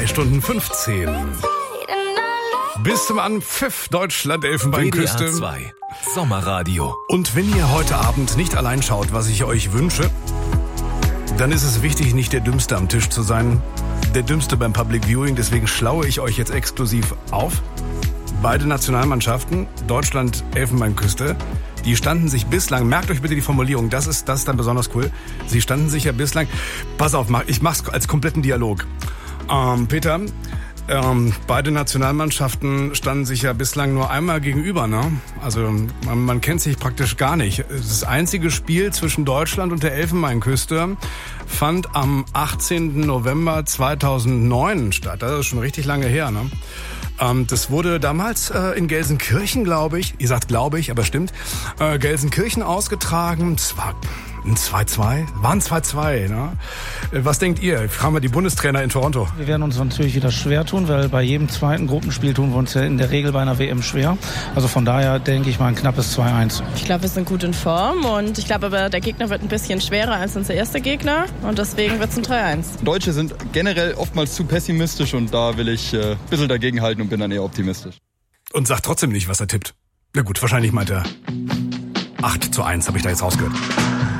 2 Stunden 15. Bis zum Anpfiff Deutschland Elfenbeinküste. WDR 2 Sommerradio. Und wenn ihr heute Abend nicht allein schaut, was ich euch wünsche, dann ist es wichtig, nicht der Dümmste am Tisch zu sein. Der Dümmste beim Public Viewing. Deswegen schlaue ich euch jetzt exklusiv auf. Beide Nationalmannschaften, Deutschland, Elfenbeinküste, die standen sich bislang, merkt euch bitte die Formulierung, das ist dann besonders cool, sie standen sich ja bislang, pass auf, ich mach's als kompletten Dialog. Peter, beide Nationalmannschaften standen sich ja bislang nur einmal gegenüber, ne? Also man kennt sich praktisch gar nicht. Das einzige Spiel zwischen Deutschland und der Elfenbeinküste fand am 18. November 2009 statt. Das ist schon richtig lange her, ne? Das wurde damals in Gelsenkirchen, glaube ich, ihr sagt glaube ich, aber stimmt, Gelsenkirchen ausgetragen. Es war ein 2-2, war ein 2-2. Ne? Was denkt ihr? Fragen wir die Bundestrainer in Toronto. Wir werden uns natürlich wieder schwer tun, weil bei jedem zweiten Gruppenspiel tun wir uns ja in der Regel bei einer WM schwer. Also von daher denke ich mal ein knappes 2-1. Ich glaube, wir sind gut in Form und ich glaube aber, der Gegner wird ein bisschen schwerer als unser erster Gegner und deswegen wird es ein 3-1. Deutsche sind generell oftmals zu pessimistisch und da will ich ein bisschen dagegenhalten und bin dann eher optimistisch. Und sagt trotzdem nicht, was er tippt. Na gut, wahrscheinlich meint er 8-1, habe ich da jetzt rausgehört.